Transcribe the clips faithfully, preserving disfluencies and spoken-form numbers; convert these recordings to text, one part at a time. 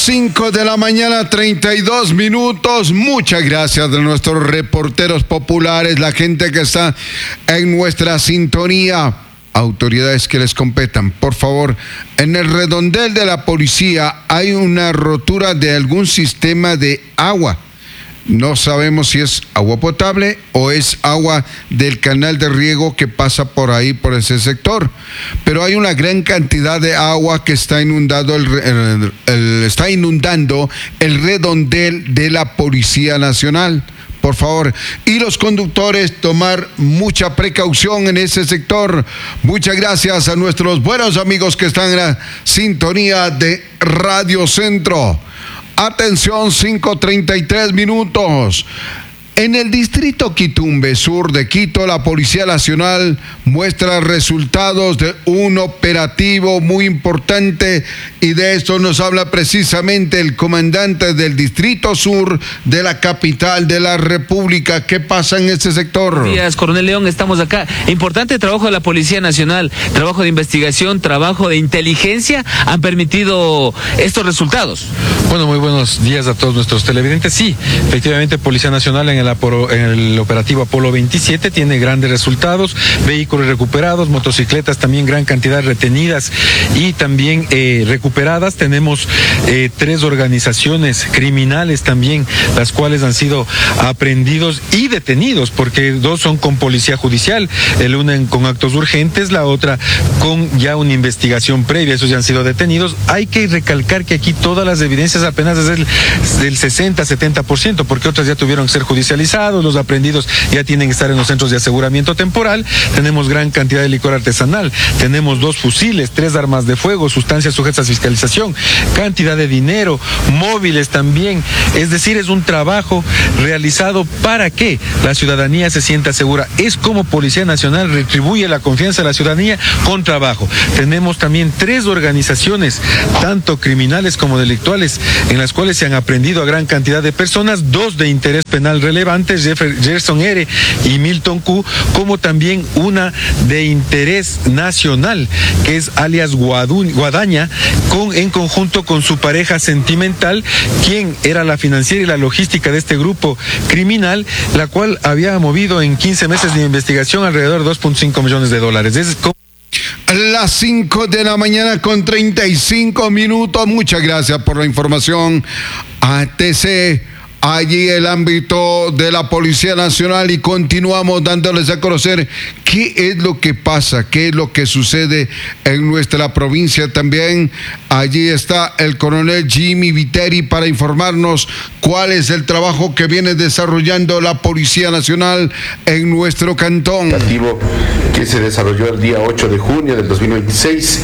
cinco de la mañana, treinta y dos minutos. Muchas gracias a nuestros reporteros populares, la gente que está en nuestra sintonía. Autoridades que les competan, por favor, en el redondel de la policía hay una rotura de algún sistema de agua. No sabemos si es agua potable o es agua del canal de riego que pasa por ahí, por ese sector. Pero hay una gran cantidad de agua que está inundado el, el, el, está inundando el redondel de la Policía Nacional. Por favor, y los conductores tomar mucha precaución en ese sector. Muchas gracias a nuestros buenos amigos que están en la sintonía de Radio Centro. Atención, cinco treinta y tres minutos. En el distrito Quitumbe Sur de Quito, la Policía Nacional muestra resultados de un operativo muy importante, y de esto nos habla precisamente el comandante del Distrito Sur de la capital de la República. ¿Qué pasa en este sector? Buenos días, Coronel León, estamos acá. Importante trabajo de la Policía Nacional, trabajo de investigación, trabajo de inteligencia, han permitido estos resultados. Bueno, muy buenos días a todos nuestros televidentes. Sí, efectivamente, Policía Nacional en el El, en el operativo Apolo veintisiete tiene grandes resultados, vehículos recuperados, motocicletas también gran cantidad retenidas y también eh, recuperadas. Tenemos eh, tres organizaciones criminales también, las cuales han sido aprehendidos y detenidos, porque dos son con policía judicial, el una con actos urgentes, la otra con ya una investigación previa, esos ya han sido detenidos. Hay que recalcar que aquí todas las evidencias apenas es del, del sesenta a setenta por ciento, porque otras ya tuvieron que ser judicializadas. Los aprehendidos ya tienen que estar en los centros de aseguramiento temporal. Tenemos gran cantidad de licor artesanal, tenemos dos fusiles, tres armas de fuego, sustancias sujetas a fiscalización, cantidad de dinero, móviles también. Es decir, es un trabajo realizado para que la ciudadanía se sienta segura. Es como Policía Nacional retribuye la confianza de la ciudadanía con trabajo. Tenemos también tres organizaciones, tanto criminales como delictuales, en las cuales se han aprehendido a gran cantidad de personas, dos de interés penal relevante, Gerson R. y Milton Q, como también una de interés nacional, que es alias Guadaña, con, en conjunto con su pareja sentimental, quien era la financiera y la logística de este grupo criminal, la cual había movido en quince meses de investigación alrededor de dos punto cinco millones de dólares. Es como las cinco de la mañana con treinta y cinco minutos. Muchas gracias por la información. A T C. Allí el ámbito de la Policía Nacional, y continuamos dándoles a conocer qué es lo que pasa, qué es lo que sucede en nuestra provincia también. Allí está el coronel Jimmy Viteri para informarnos cuál es el trabajo que viene desarrollando la Policía Nacional en nuestro cantón. Operativo que se desarrolló el día ocho de junio del dos mil veintiséis.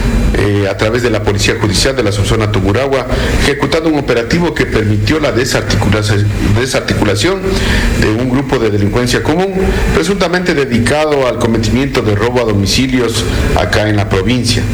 Eh, a través de la Policía Judicial de la subzona Tungurahua, ejecutando un operativo que permitió la desarticulación, desarticulación de un grupo de delincuencia común, presuntamente dedicado al cometimiento de robo a domicilios acá en la provincia.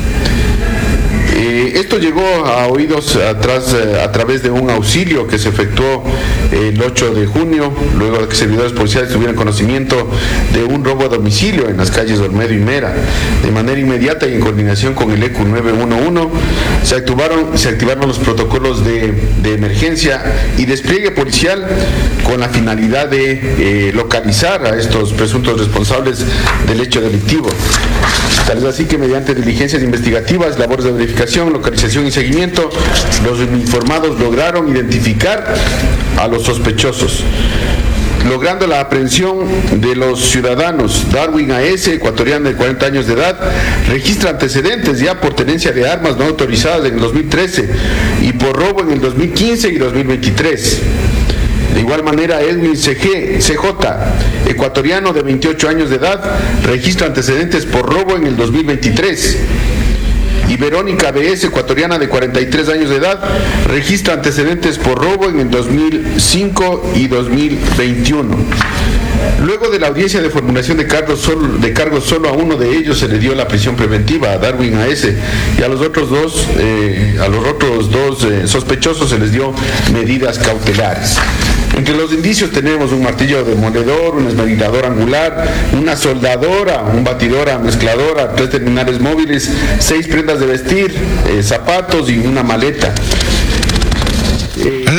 Eh, esto llegó a oídos atrás, eh, a través de un auxilio que se efectuó el ocho de junio, luego de que servidores policiales tuvieran conocimiento de un robo a domicilio en las calles Olmedo y Mera. De manera inmediata y en coordinación con el E Q nueve uno uno, se activaron, se activaron los protocolos de, de emergencia y despliegue policial con la finalidad de eh, localizar a estos presuntos responsables del hecho delictivo. Tal es así que mediante diligencias investigativas, labores de verificación, localización y seguimiento, los uniformados lograron identificar a los sospechosos, logrando la aprehensión de los ciudadanos. Darwin A S, ecuatoriano de cuarenta años de edad, registra antecedentes ya por tenencia de armas no autorizadas en el dos mil trece y por robo en el dos mil quince y dos mil veintitrés. De igual manera, Edwin C G, C J, ecuatoriano de veintiocho años de edad, registra antecedentes por robo en el dos mil veintitrés. Y Verónica B S, ecuatoriana de cuarenta y tres años de edad, registra antecedentes por robo en el dos mil cinco y dos mil veintiuno. Luego de la audiencia de formulación de cargos, solo, de cargos solo a uno de ellos se le dio la prisión preventiva, a Darwin A S, y a los otros dos, eh, a los otros dos eh, sospechosos se les dio medidas cautelares. Entre los indicios tenemos un martillo demoledor, un esmerillador angular, una soldadora, un batidora mezcladora, tres terminales móviles, seis prendas de vestir, eh, zapatos y una maleta.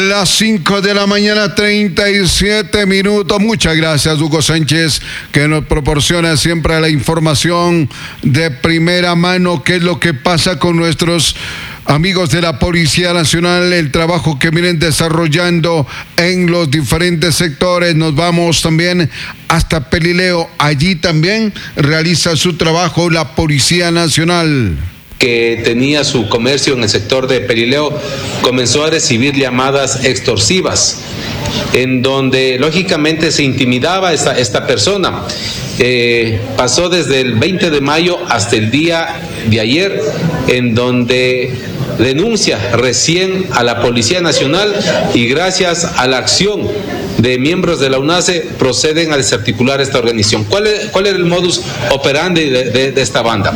Las cinco de la mañana, treinta y siete minutos. Muchas gracias, Hugo Sánchez, que nos proporciona siempre la información de primera mano, qué es lo que pasa con nuestros amigos de la Policía Nacional, el trabajo que vienen desarrollando en los diferentes sectores. Nos vamos también hasta Pelileo. Allí también realiza su trabajo la Policía Nacional, que tenía su comercio en el sector de Pelileo, comenzó a recibir llamadas extorsivas, en donde lógicamente se intimidaba esta, esta persona. Eh, pasó desde el veinte de mayo hasta el día de ayer, en donde denuncia recién a la Policía Nacional y gracias a la acción de miembros de la UNACE proceden a desarticular esta organización. ¿Cuál, es, cuál era el modus operandi de, de, de esta banda?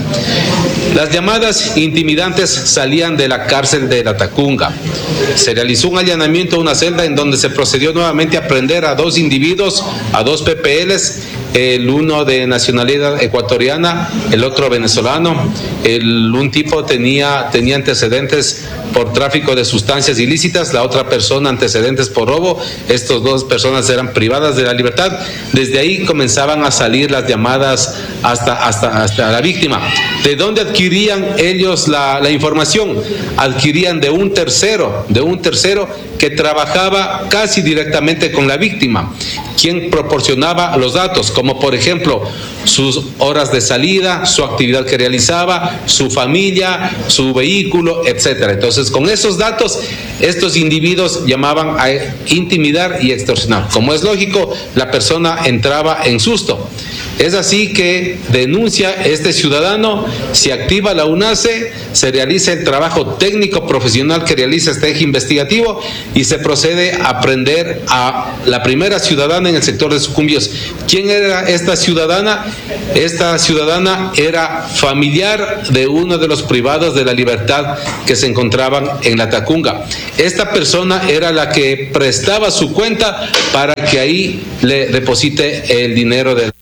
Las llamadas intimidantes salían de la cárcel de La Tacunga. Se realizó un allanamiento a una celda en donde se procedió nuevamente a prender a dos individuos, a dos P P Ls, el uno de nacionalidad ecuatoriana, el otro venezolano. El, un tipo tenía, tenía antecedentes por tráfico de sustancias ilícitas, la otra persona antecedentes por robo. Estas dos personas eran privadas de la libertad. Desde ahí comenzaban a salir las llamadas hasta, hasta, hasta la víctima. ¿De dónde adquirían ellos la, la información? Adquirían de un tercero, de un tercero que trabajaba casi directamente con la víctima, quien proporcionaba los datos, como por ejemplo sus horas de salida, su actividad que realizaba, su familia, su vehículo, etcétera. Entonces, con esos datos, estos individuos llamaban a intimidar y extorsionar. Como es lógico, la persona entraba en susto. Es así que denuncia este ciudadano, se activa la UNACE, se realiza el trabajo técnico profesional que realiza este eje investigativo y se procede a prender a la primera ciudadana en el sector de Sucumbios. ¿Quién era esta ciudadana? Esta ciudadana era familiar de uno de los privados de la libertad que se encontraban en La Tacunga. Esta persona era la que prestaba su cuenta para que ahí le deposite el dinero de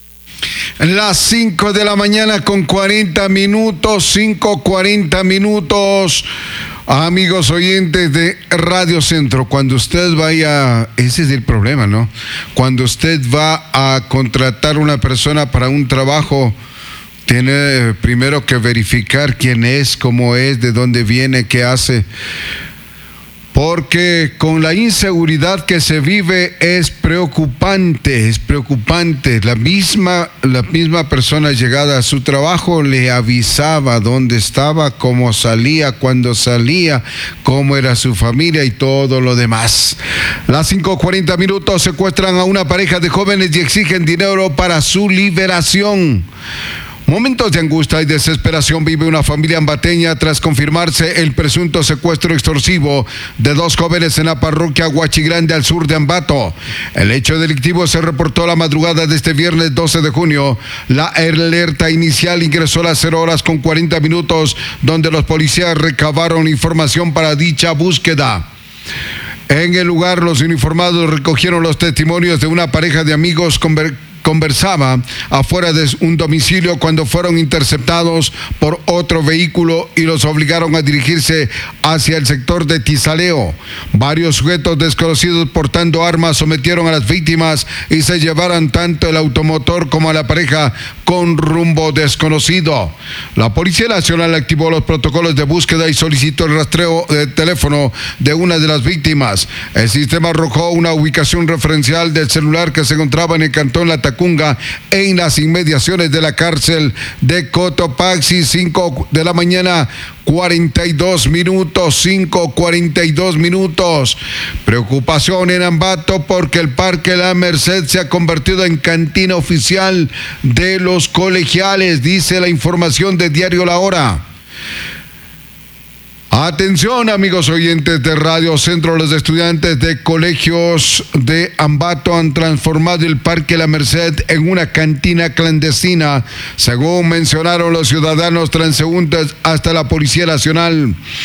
las cinco de la mañana con cuarenta minutos, cinco cuarenta minutos. Amigos oyentes de Radio Centro, cuando usted vaya, ese es el problema, ¿no? Cuando usted va a contratar una persona para un trabajo, tiene primero que verificar quién es, cómo es, de dónde viene, qué hace. Porque con la inseguridad que se vive es preocupante, es preocupante. La misma, la misma persona llegada a su trabajo le avisaba dónde estaba, cómo salía, cuándo salía, cómo era su familia y todo lo demás. Las cinco cuarenta minutos, secuestran a una pareja de jóvenes y exigen dinero para su liberación. Momentos de angustia y desesperación vive una familia ambateña tras confirmarse el presunto secuestro extorsivo de dos jóvenes en la parroquia Huachigrande al sur de Ambato. El hecho delictivo se reportó la madrugada de este viernes doce de junio. La alerta inicial ingresó a las cero horas con cuarenta minutos, donde los policías recabaron información para dicha búsqueda. En el lugar, los uniformados recogieron los testimonios de una pareja de amigos conver- conversaba afuera de un domicilio cuando fueron interceptados por otro vehículo y los obligaron a dirigirse hacia el sector de Tizaleo. Varios sujetos desconocidos portando armas sometieron a las víctimas y se llevaron tanto el automotor como a la pareja con rumbo desconocido. La Policía Nacional activó los protocolos de búsqueda y solicitó el rastreo de teléfono de una de las víctimas. El sistema arrojó una ubicación referencial del celular que se encontraba en el cantón La Tacunga, en las inmediaciones de la cárcel de Cotopaxi. Cinco de la mañana, cuarenta y dos minutos, cinco cuarenta y dos minutos. Preocupación en Ambato porque el Parque La Merced se ha convertido en cantina oficial de los colegiales, dice la información de Diario La Hora. Atención, amigos oyentes de Radio Centro, los estudiantes de colegios de Ambato han transformado el Parque La Merced en una cantina clandestina, según mencionaron los ciudadanos transeúntes hasta la Policía Nacional.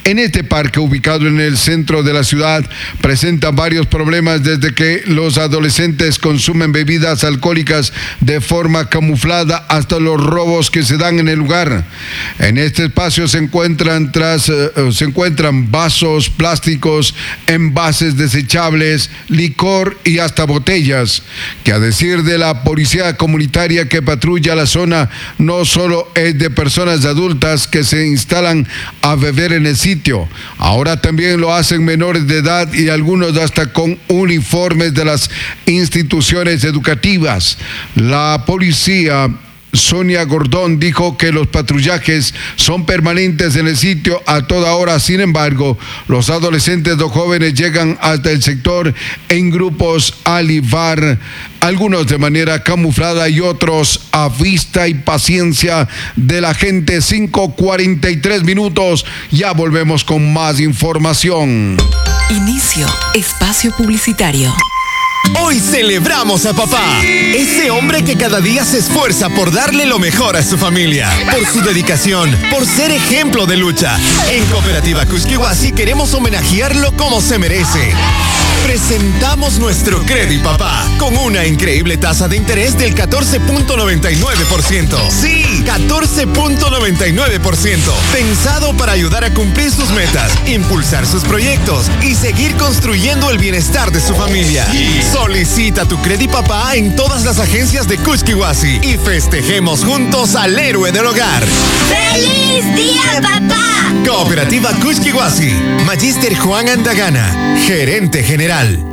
en este parque ubicado en el centro de la ciudad presentan varios problemas desde que los adolescentes consumen bebidas alcohólicas de forma camuflada hasta los robos que se dan en el lugar. En este espacio se encuentran tras eh, se encuentran vasos plásticos, envases desechables, licor y hasta botellas, que a decir de la policía comunitaria que patrulla la zona, no solo es de personas adultas que se instalan a beber en el sitio, ahora también lo hacen menores de edad y algunos hasta con uniformes de las instituciones educativas. La policía Sonia Gordón dijo que los patrullajes son permanentes en el sitio a toda hora. Sin embargo, los adolescentes o jóvenes llegan hasta el sector en grupos a libar, algunos de manera camuflada y otros a vista y paciencia de la gente. Cinco cuarenta y tres minutos, ya volvemos con más información. Inicio espacio publicitario. Hoy celebramos a papá, ese hombre que cada día se esfuerza por darle lo mejor a su familia, por su dedicación, por ser ejemplo de lucha. En Cooperativa Kuskiwasi queremos homenajearlo como se merece. Presentamos nuestro Credit Papá con una increíble tasa de interés del catorce punto noventa y nueve por ciento. Sí, catorce punto noventa y nueve por ciento. Pensado para ayudar a cumplir sus metas, impulsar sus proyectos y seguir construyendo el bienestar de su familia. Solicita tu Credit Papá en todas las agencias de Kuskiwasi y festejemos juntos al héroe del hogar. ¡Feliz Día, Papá! Cooperativa Kuskiwasi. Magíster Juan Andagana, gerente general.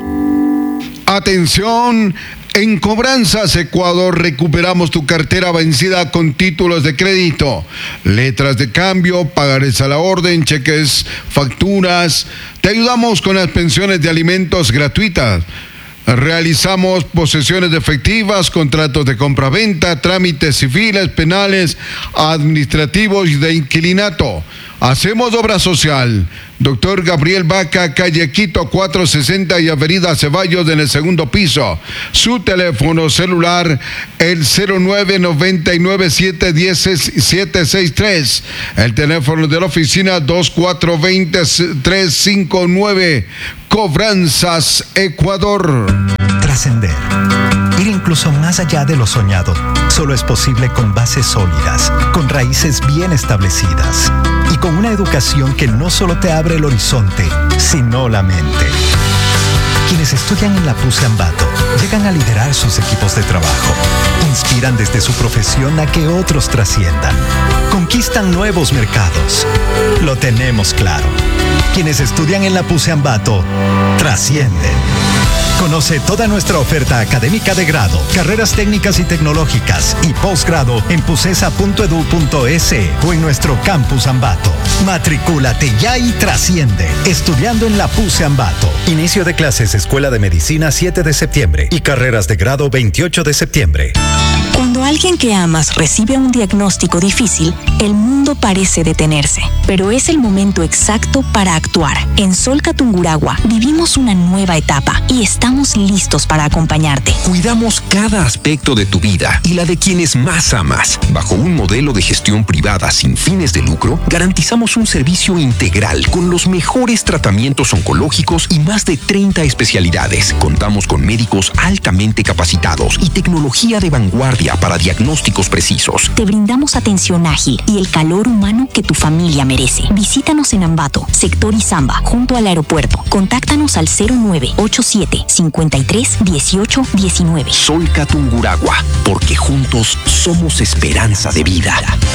Atención, en Cobranzas Ecuador recuperamos tu cartera vencida con títulos de crédito, letras de cambio, pagares a la orden, cheques, facturas. Te ayudamos con las pensiones de alimentos gratuitas. Realizamos posesiones efectivas, contratos de compra-venta, trámites civiles, penales, administrativos y de inquilinato. Hacemos obra social. Doctor Gabriel Vaca, calle Quito cuatrocientos sesenta y avenida Ceballos en el segundo piso. Su teléfono celular el cero nueve noventa y nueve siete diez siete seis tres. El teléfono de la oficina dos cuatro dos cero tres cinco nueve. Cobranzas Ecuador. Trascender. Ir incluso más allá de lo soñado solo es posible con bases sólidas, con raíces bien establecidas y con una educación que no solo te abre el horizonte, sino la mente. Quienes estudian en la P U C Ambato llegan a liderar sus equipos de trabajo, inspiran desde su profesión a que otros trasciendan, conquistan nuevos mercados. Lo tenemos claro. Quienes estudian en la P U C Ambato trascienden. Conoce toda nuestra oferta académica de grado, carreras técnicas y tecnológicas y posgrado en pusesa punto edu punto es o en nuestro campus Ambato. Matricúlate ya y trasciende. Estudiando en la P U C Ambato. Inicio de clases Escuela de Medicina siete de septiembre y carreras de grado veintiocho de septiembre. Cuando alguien que amas recibe un diagnóstico difícil, el mundo parece detenerse, pero es el momento exacto para actuar. En Solca Tungurahua vivimos una nueva etapa y estamos listos para acompañarte. Cuidamos cada aspecto de tu vida y la de quienes más amas. Bajo un modelo de gestión privada sin fines de lucro, garantizamos un servicio integral con los mejores tratamientos oncológicos y más de treinta especialidades. Contamos con médicos altamente capacitados y tecnología de vanguardia para diagnósticos precisos. Te brindamos atención ágil y el calor humano que tu familia merece. Visítanos en Ambato, sector Izamba, junto al aeropuerto. Contáctanos al cero nueve ocho siete cincuenta y tres dieciocho diecinueve. Solca Tungurahua, porque juntos somos esperanza de vida.